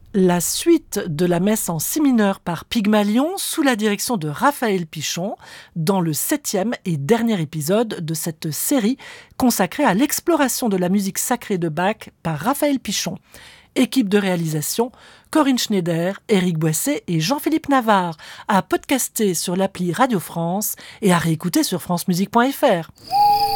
La suite de la messe en si mineur par Pygmalion sous la direction de Raphaël Pichon dans le 7e et dernier épisode de cette série consacrée à l'exploration de la musique sacrée de Bach par Raphaël Pichon. Équipe de réalisation, Corinne Schneider, Éric Boisset et Jean-Philippe Navarre, à podcaster sur l'appli Radio France et à réécouter sur francemusique.fr.